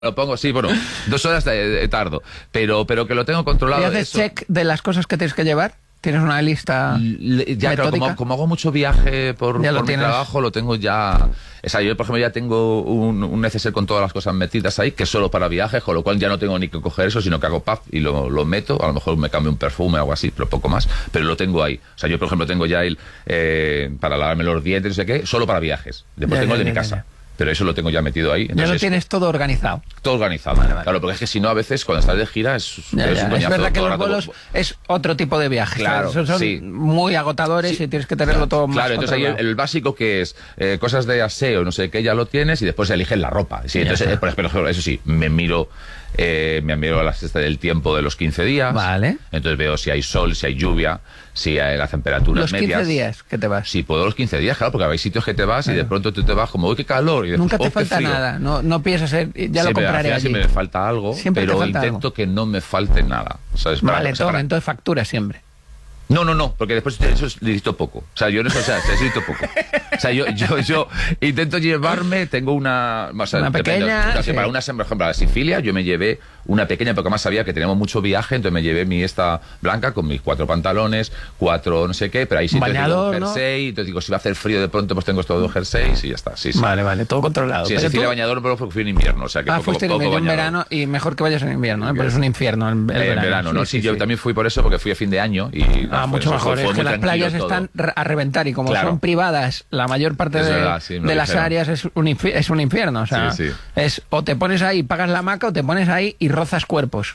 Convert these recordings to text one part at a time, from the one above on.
Lo pongo, sí, bueno, 2 horas tardo, pero que lo tengo controlado. ¿Y haces check de las cosas que tienes que llevar? ¿Tienes una lista ya, claro, como hago mucho viaje por mi trabajo, lo tengo ya... O sea, yo, por ejemplo, ya tengo un neceser con todas las cosas metidas ahí, que es solo para viajes, con lo cual ya no tengo ni que coger eso, sino que hago pap y lo meto. A lo mejor me cambio un perfume o algo así, pero poco más. Pero lo tengo ahí. O sea, yo, por ejemplo, tengo ya para lavarme los dientes, no sé qué, solo para viajes. Después tengo el de mi casa. Pero eso lo tengo ya metido ahí. Ya lo tienes todo organizado. Todo organizado. Vale. Claro, porque es que si no, a veces cuando estás de gira es un coñazo. Es verdad que los vuelos es otro tipo de viaje. Claro, son muy agotadores y tienes que tenerlo todo más controlado. Entonces ahí el básico que es cosas de aseo, no sé qué, ya lo tienes y después eliges la ropa. Sí, entonces, por ejemplo, eso sí, me miro las del tiempo de los 15 días. Vale. Entonces veo si hay sol, si hay lluvia, si hay las temperaturas medias. ¿Los 15 días que te vas? Sí, puedo los 15 días, claro, porque hay sitios que te vas y de pronto tú te vas como, uy, qué calor. Y después, nunca te falta nada, no piensas, ya lo compraré allí. Siempre me falta algo, pero intento que no me falte nada. ¿Sabes? Vale, entonces factura siempre. No, porque después eso necesito poco. O sea, yo necesito poco. O sea, yo intento llevarme, tengo una pequeña. Para una, por ejemplo, a Sicilia, yo me llevé una pequeña, porque además sabía que teníamos mucho viaje, entonces me llevé mi esta blanca con mis 4 pantalones, 4 no sé qué, pero ahí sí bañador, tengo jersey, entonces digo, si va a hacer frío de pronto, pues tengo estos 2 jerseys y ya está. Sí. Vale, todo controlado. Sí, en Sicilia bañador, pero porque fui en invierno, o sea que fuiste en verano y mejor que vayas en invierno, pero es un infierno el verano. ¿no? Sí, yo también fui por eso, porque fui a fin de año y... mucho mejor, es que las playas están a reventar y como son privadas, la mayor parte de las áreas es un infierno, o sea, es o te pones ahí, pagas la hamaca o te pones ahí y rozas cuerpos.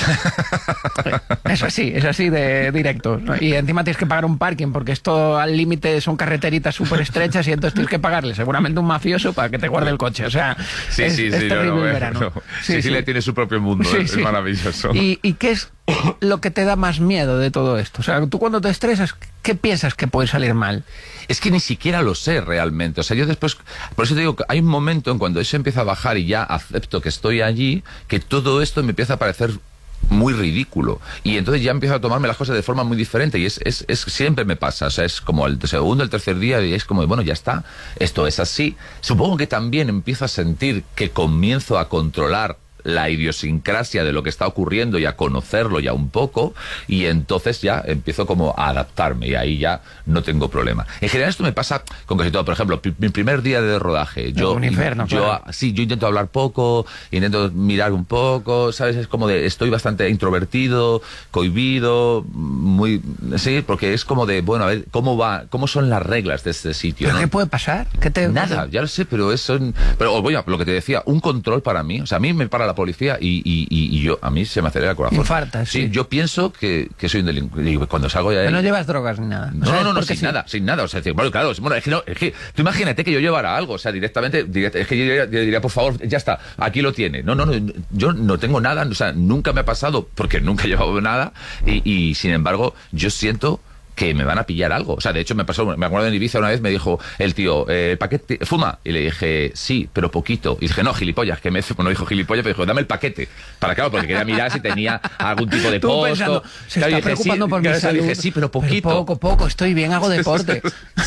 Es así de directo, ¿no? Y encima tienes que pagar un parking porque esto al límite son carreteritas súper estrechas y entonces tienes que pagarle seguramente un mafioso para que te guarde el coche, o sea, es terrible el verano. Sicilia tiene su propio mundo, es maravilloso. ¿Y qué es lo que te da más miedo de todo esto? O sea, tú cuando te estresas, ¿qué piensas que puede salir mal? Es que ni siquiera lo sé realmente. O sea, yo después... Por eso te digo que hay un momento en cuando eso empieza a bajar y ya acepto que estoy allí, que todo esto me empieza a parecer muy ridículo. Y entonces ya empiezo a tomarme las cosas de forma muy diferente. Y siempre me pasa. O sea, es como el segundo, el tercer día y es como, bueno, ya está. Esto es así. Supongo que también empiezo a sentir que comienzo a controlar la idiosincrasia de lo que está ocurriendo y a conocerlo ya un poco, y entonces ya empiezo como a adaptarme y ahí ya no tengo problema. En general esto me pasa con casi todo. Por ejemplo, mi primer día de rodaje, un infierno, claro. Yo intento hablar poco, intento mirar un poco, ¿sabes? Es como estoy bastante introvertido, cohibido, porque es como de, bueno, a ver, cómo son las reglas de este sitio, ¿Pero ¿no? qué puede pasar? Nada, ya lo sé, pero lo que te decía, un control para mí, o sea, a mí me para la policía y a mí se me acelera el corazón. Infartas, sí. Yo pienso que soy un delincuente. Cuando salgo de ahí... Pero no llevas drogas ni nada. No, sin nada. O sea, bueno, claro, es que tú imagínate que yo llevara algo, o sea, directamente, es que yo diría, por favor, ya está, aquí lo tiene. No, yo no tengo nada, o sea, nunca me ha pasado, porque nunca he llevado nada, y sin embargo, yo siento que me van a pillar algo. O sea, de hecho me acuerdo en Ibiza una vez, me dijo el tío, ¿el paquete fuma? Y le dije, sí, pero poquito. Y dije, no, gilipollas, que no dijo gilipollas, pero dijo, dame el paquete. Claro, porque quería mirar si tenía algún tipo de posto. Pensando, se está preocupando por mi salud. Dije, sí, pero poquito. Pero poco, estoy bien, hago deporte.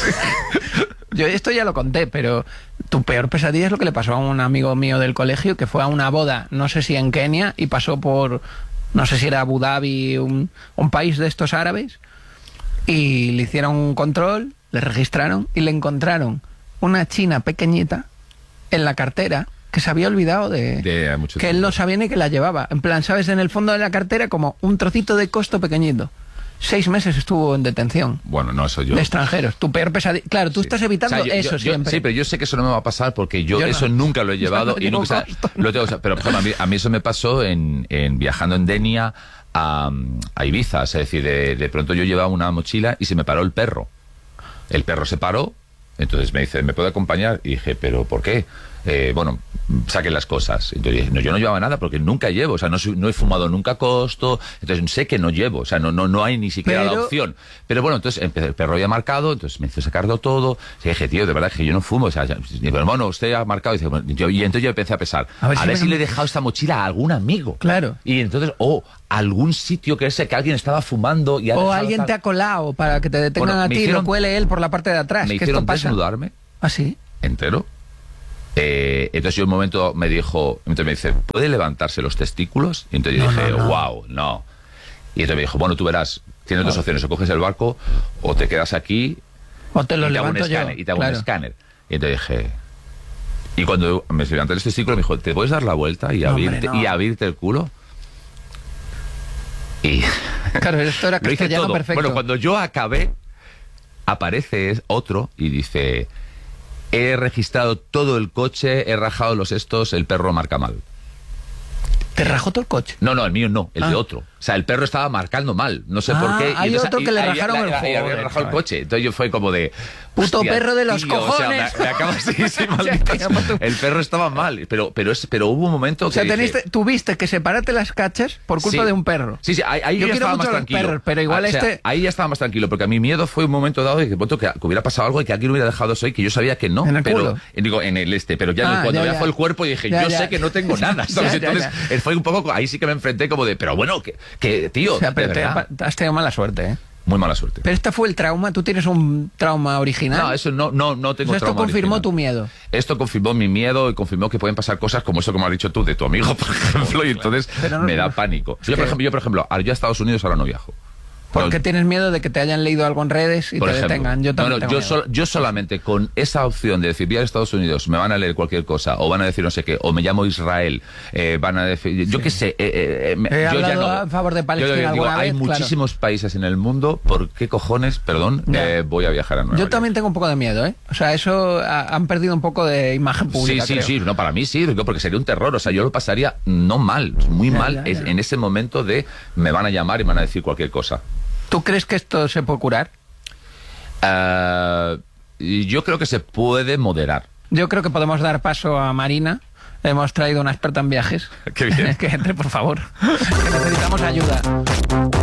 Yo esto ya lo conté, pero tu peor pesadilla es lo que le pasó a un amigo mío del colegio, que fue a una boda, no sé si en Kenia, y pasó por, no sé si era Abu Dhabi, un país de estos árabes, y le hicieron un control, le registraron y le encontraron una china pequeñita en la cartera que se había olvidado que él no sabía ni que la llevaba. En plan, ¿sabes? En el fondo de la cartera como un trocito de costo pequeñito. 6 meses estuvo en detención. Bueno, no, eso yo... De extranjeros. Tu peor pesadilla... Claro, tú estás evitando eso siempre. Sí, pero yo sé que eso no me va a pasar porque yo eso nunca lo he llevado y nunca... Lo tengo, pero por ejemplo, a mí eso me pasó en viajando en Denia a Ibiza. Es decir, de pronto yo llevaba una mochila y se me paró el perro. El perro se paró, entonces me dice, ¿me puede acompañar? Y dije, ¿pero por qué? Bueno, saquen las cosas. Entonces dije, no, yo no llevaba nada porque nunca llevo, o sea, no he fumado nunca costo, entonces sé que no llevo, o sea, no hay ni siquiera la opción. Pero bueno, entonces el perro había marcado, entonces me hizo sacarlo todo, y dije, tío, de verdad que yo no fumo, o sea, pero bueno, usted ha marcado, y entonces yo empecé a pensar, a ver si le he dejado esta mochila a algún amigo. Claro. Y entonces, algún sitio que alguien estaba fumando y alguien te ha colado para que te detengan a ti y lo cuele él por la parte de atrás. Me hicieron desnudarme. ¿Ah, sí? Entero. Entonces yo un momento entonces me dice, ¿puede levantarse los testículos? Y entonces yo dije, wow, no. Y entonces me dijo, bueno, tú verás, tienes dos opciones, o coges el barco o te quedas aquí o te lo y te hago un levanto yo. escáner, y te hago un escáner. Y entonces dije... Y cuando me levanté los testículos me dijo, ¿te puedes dar la vuelta y abrirte el culo? Y... Claro, esto era castellano perfecto. Bueno, cuando yo acabé, aparece otro y dice... He registrado todo el coche, he rajado los estos, el perro marca mal. ¿Te rajó todo el coche? No, el mío no, el de otro. O sea, el perro estaba marcando mal, no sé por qué. Hay otro que le rajaron el juego. Y había rajado el coche. Entonces yo fue como de... Puto perro de los cojones. O sea, me acabas de decir, maldito. El perro estaba mal, pero hubo un momento que... O sea, tuviste que separarte las cachas por culpa de un perro. Sí, ahí yo ya estaba más tranquilo. Perros, pero igual ahí ya estaba más tranquilo, porque a mi miedo fue un momento dado de que hubiera pasado algo y que alguien hubiera dejado eso ahí, que yo sabía que no. ¿En el culo? Digo, en el pero ya cuando ya fue el cuerpo, dije, yo sé que no tengo nada. Entonces fue un poco... Ahí sí que me enfrenté como de, pero bueno, que tío... O sea, pero has tenido mala suerte, ¿eh? Muy mala suerte. Pero este fue el trauma. ¿Tú tienes un trauma original? No, eso no tengo trauma. Esto confirmó original. Tu miedo. Esto confirmó mi miedo y confirmó que pueden pasar cosas como eso, como has dicho tú, de tu amigo, por ejemplo, y entonces me da pánico. Yo, por ejemplo, yo a Estados Unidos ahora no viajo. ¿Por qué tienes miedo de que te hayan leído algo en redes y te detengan? Yo también tengo miedo. Yo solamente con esa opción de decir, voy a Estados Unidos, me van a leer cualquier cosa, o van a decir no sé qué, o me llamo Israel, van a decir... Yo qué sé, yo ya no... a favor de Palestina alguna vez, hay muchísimos países en el mundo, ¿por qué cojones, voy a viajar a Nueva York? Yo también tengo un poco de miedo, ¿eh? O sea, eso han perdido un poco de imagen pública, Sí, no, para mí sí, porque sería un terror, o sea, yo lo pasaría no mal, muy mal, en ese momento de me van a llamar y me van a decir cualquier cosa. ¿Tú crees que esto se puede curar? Yo creo que se puede moderar. Yo creo que podemos dar paso a Marina. Hemos traído una experta en viajes. Qué bien. Que entre, por favor. Que necesitamos ayuda.